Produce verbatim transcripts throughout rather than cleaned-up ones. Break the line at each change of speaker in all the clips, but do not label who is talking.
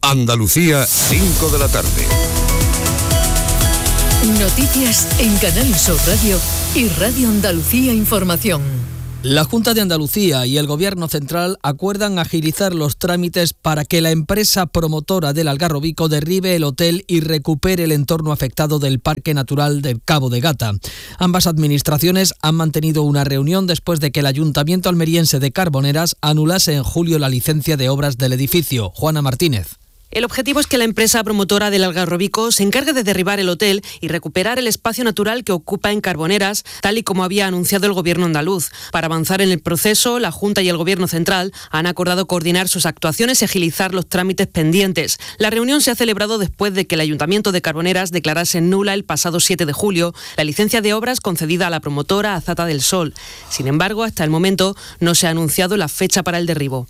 Andalucía, cinco de la tarde.
Noticias en Canal Sur Radio y Radio Andalucía Información.
La Junta de Andalucía y el Gobierno Central acuerdan agilizar los trámites para que la empresa promotora del Algarrobico derribe el hotel y recupere el entorno afectado del Parque Natural del Cabo de Gata. Ambas administraciones han mantenido una reunión después de que el Ayuntamiento almeriense de Carboneras anulase en julio la licencia de obras del edificio. Juana Martínez.
El objetivo es que la empresa promotora del Algarrobico se encargue de derribar el hotel y recuperar el espacio natural que ocupa en Carboneras, tal y como había anunciado el Gobierno andaluz. Para avanzar en el proceso, la Junta y el Gobierno central han acordado coordinar sus actuaciones y agilizar los trámites pendientes. La reunión se ha celebrado después de que el Ayuntamiento de Carboneras declarase nula el pasado siete de julio la licencia de obras concedida a la promotora Azata del Sol. Sin embargo, hasta el momento no se ha anunciado la fecha para el derribo.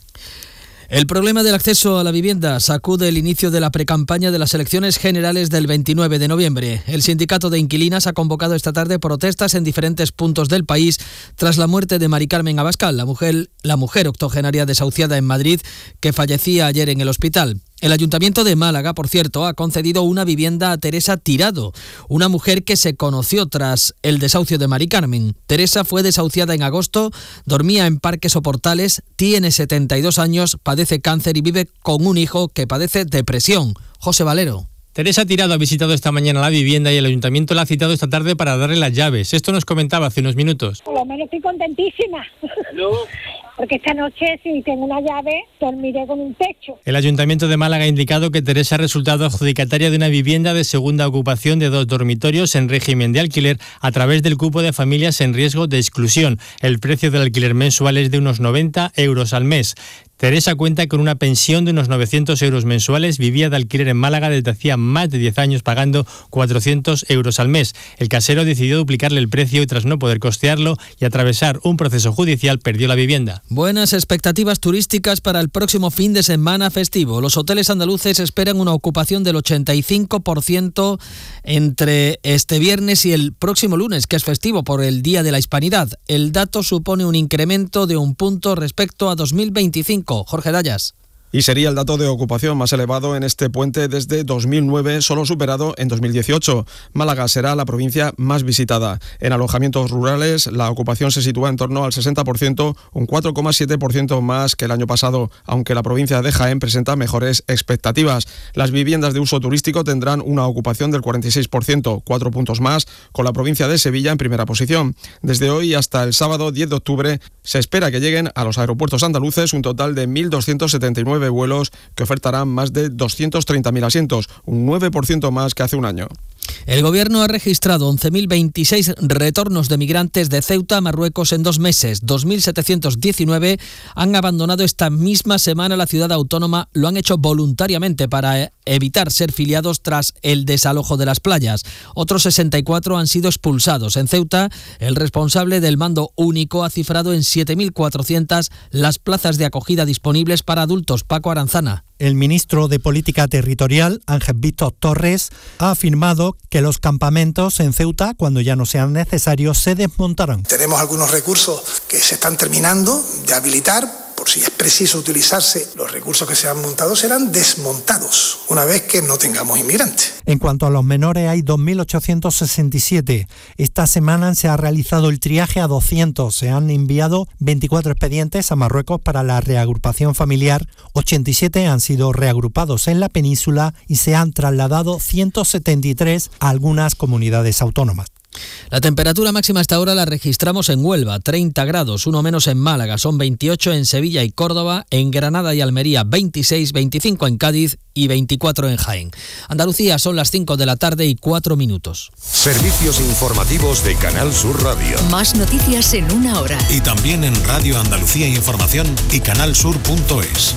El problema del acceso a la vivienda sacude el inicio de la precampaña de las elecciones generales del veintinueve de noviembre. El sindicato de inquilinas ha convocado esta tarde protestas en diferentes puntos del país tras la muerte de Mari Carmen Abascal, la mujer, la mujer octogenaria desahuciada en Madrid que fallecía ayer en el hospital. El Ayuntamiento de Málaga, por cierto, ha concedido una vivienda a Teresa Tirado, una mujer que se conoció tras el desahucio de Mari Carmen. Teresa fue desahuciada en agosto, dormía en Parques o Portales, tiene setenta y dos años, padece cáncer y vive con un hijo que padece depresión. José Valero.
Teresa Tirado ha visitado esta mañana la vivienda y el Ayuntamiento la ha citado esta tarde para darle las llaves. Esto nos comentaba hace unos minutos.
Por lo menos estoy contentísima. ¿No? Porque esta noche, si tengo una llave, dormiré con un techo.
El Ayuntamiento de Málaga ha indicado que Teresa ha resultado adjudicataria de una vivienda de segunda ocupación de dos dormitorios en régimen de alquiler a través del cupo de familias en riesgo de exclusión. El precio del alquiler mensual es de unos noventa euros al mes. Teresa cuenta con una pensión de unos novecientos euros mensuales, vivía de alquiler en Málaga desde hacía más de diez años pagando cuatrocientos euros al mes. El casero decidió duplicarle el precio y tras no poder costearlo y atravesar un proceso judicial perdió la vivienda.
Buenas expectativas turísticas para el próximo fin de semana festivo. Los hoteles andaluces esperan una ocupación del ochenta y cinco por ciento entre este viernes y el próximo lunes, que es festivo por el Día de la Hispanidad. El dato supone un incremento de un punto respecto a dos mil veinticinco. Jorge Dallas.
Y sería el dato de ocupación más elevado en este puente desde dos mil nueve, solo superado en dos mil dieciocho. Málaga será la provincia más visitada. En alojamientos rurales, la ocupación se sitúa en torno al sesenta por ciento, un cuatro coma siete por ciento más que el año pasado, aunque la provincia de Jaén presenta mejores expectativas. Las viviendas de uso turístico tendrán una ocupación del cuarenta y seis por ciento, cuatro puntos más, con la provincia de Sevilla en primera posición. Desde hoy hasta el sábado diez de octubre, se espera que lleguen a los aeropuertos andaluces un total de mil doscientos setenta y nueve vuelos que ofertarán más de doscientos treinta mil asientos, un nueve por ciento más que hace un año.
El Gobierno ha registrado once mil veintiséis retornos de migrantes de Ceuta a Marruecos en dos meses. dos mil setecientos diecinueve han abandonado esta misma semana la ciudad autónoma. Lo han hecho voluntariamente para evitar ser filiados tras el desalojo de las playas. Otros sesenta y cuatro han sido expulsados. En Ceuta, el responsable del mando único ha cifrado en siete mil cuatrocientas las plazas de acogida disponibles para adultos. Paco Aranzana.
El ministro de Política Territorial, Ángel Víctor Torres, ha afirmado que los campamentos en Ceuta, cuando ya no sean necesarios, se desmontarán.
Tenemos algunos recursos que se están terminando de habilitar. Por si es preciso utilizarse, los recursos que se han montado serán desmontados una vez que no tengamos inmigrantes.
En cuanto a los menores, hay dos mil ochocientos sesenta y siete. Esta semana se ha realizado el triaje a doscientos. Se han enviado veinticuatro expedientes a Marruecos para la reagrupación familiar. ochenta y siete han sido reagrupados en la península y se han trasladado ciento setenta y tres a algunas comunidades autónomas.
La temperatura máxima hasta ahora la registramos en Huelva, treinta grados, uno menos en Málaga, son veintiocho en Sevilla y Córdoba, en Granada y Almería veintiséis, veinticinco en Cádiz y veinticuatro en Jaén. Andalucía, son las cinco de la tarde y cuatro minutos.
Servicios informativos de Canal Sur Radio.
Más noticias en una hora.
Y también en Radio Andalucía Información y canalsur punto es.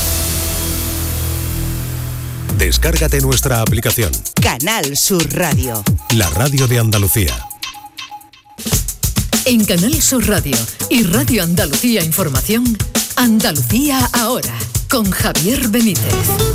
Descárgate nuestra aplicación.
Canal Sur Radio.
La radio de Andalucía.
En Canal Sur Radio y Radio Andalucía Información, Andalucía ahora, con Javier Benítez.